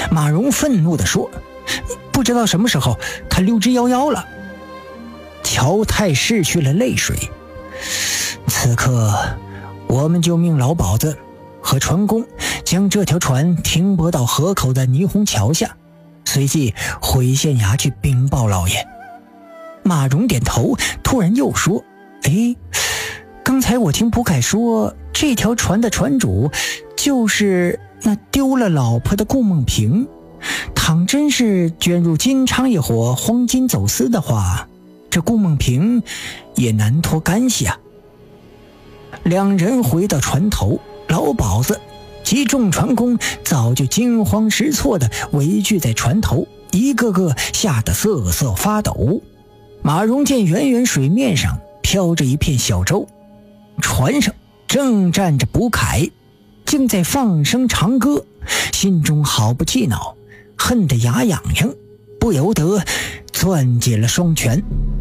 马荣愤怒地说：“不知道什么时候他溜之夭夭了。”乔太拭去了泪水。此刻我们就命老鸨子和船工将这条船停泊到河口的霓虹桥下，随即回县衙去禀报老爷。马荣点头，突然又说：“刚才我听卜凯说，这条船的船主就是那丢了老婆的顾梦萍，倘真是卷入金昌一伙黄金走私的话，这顾梦萍也难脱干系啊。”两人回到船头，老鸨子及众船工早就惊慌失措地围聚在船头，一个个吓得瑟瑟发抖。马荣见远远水面上飘着一片小舟，船上正站着卜凯，竟在放声长歌，心中好不气恼，恨得牙痒痒，不由得攥紧了双拳。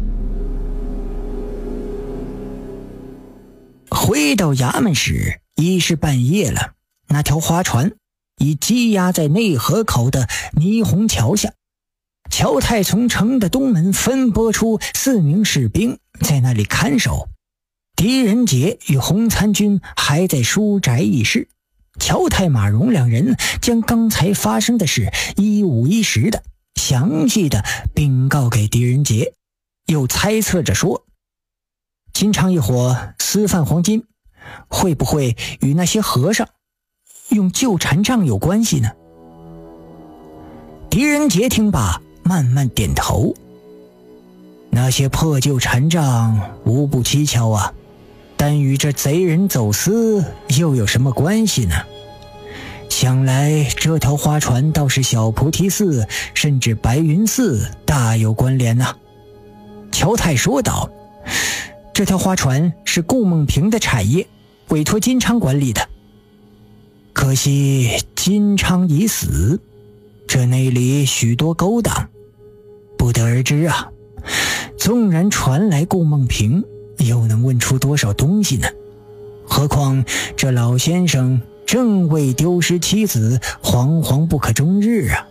回到衙门时已是半夜了，那条花船已积压在内河口的霓虹桥下。乔太从城的东门分拨出4名士兵在那里看守，狄仁杰与洪参军还在书宅议事。乔太、马荣两人将刚才发生的事一五一十的详细的禀告给狄仁杰，又猜测着说，金昌一伙私贩黄金，会不会与那些和尚用旧禅杖有关系呢？狄仁杰听罢慢慢点头，那些破旧禅杖无不蹊跷啊，但与这贼人走私又有什么关系呢？想来这条花船倒是小菩提寺甚至白云寺大有关联啊。乔太说道：“这条花船是顾梦萍的产业，委托金昌管理的。可惜金昌已死，这内里许多勾当，不得而知啊。纵然传来顾梦萍，又能问出多少东西呢？何况这老先生正为丢失妻子惶惶不可终日啊！”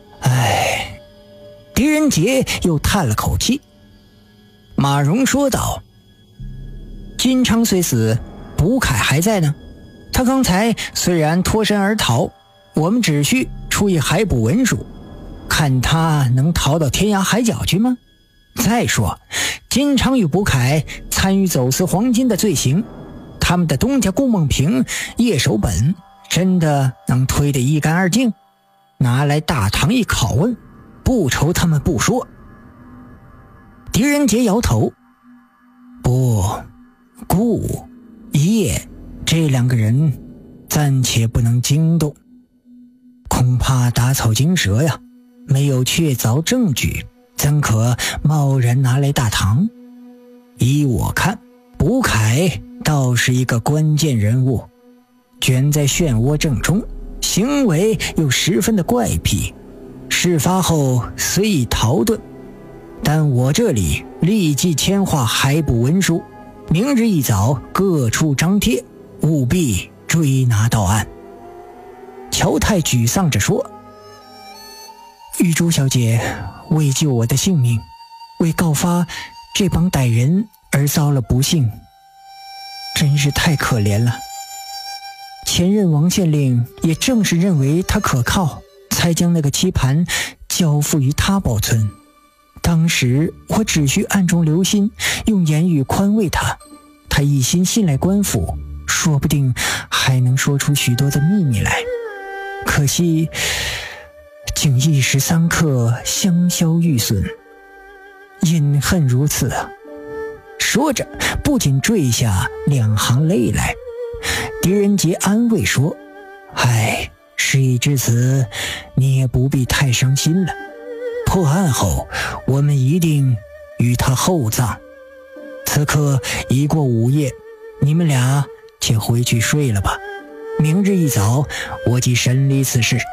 狄仁杰又叹了口气。马荣说道：“金昌虽死，卜凯还在呢。他刚才虽然脱身而逃，我们只需出一海捕文书，看他能逃到天涯海角去吗？再说金昌与卜凯参与走私黄金的罪行，他们的东家顾梦萍叶守本真的能推得一干二净？拿来大堂一拷问，不愁他们不说。”狄仁杰摇头：“不，顾、叶这两个人暂且不能惊动，恐怕打草惊蛇呀，没有确凿证据，怎可贸然拿来大堂？依我看，卜凯倒是一个关键人物，卷在漩涡正中，行为又十分的怪癖。事发后虽已逃遁，但我这里立即签划海捕文书，明日一早各处张贴，务必追拿到案。”乔太沮丧着说：“玉珠小姐为救我的性命，为告发这帮歹人而遭了不幸，真是太可怜了。前任王县令也正是认为他可靠，才将那个棋盘交付于他保存。当时我只需暗中留心，用言语宽慰他，他一心信赖官府，说不定还能说出许多的秘密来。可惜竟一时三刻香消玉损，隐恨如此啊。”说着不仅坠下2行泪来。狄仁杰安慰说：“事已至此，你也不必太伤心了。破案后，我们一定与他厚葬。此刻已过午夜，你们俩且回去睡了吧。明日一早，我即审理此事。”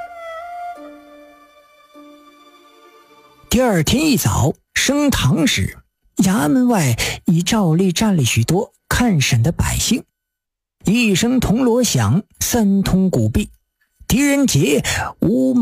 第二天一早升堂时，衙门外已照例站了许多看审的百姓。一声铜锣响，3通鼓壁，狄仁杰无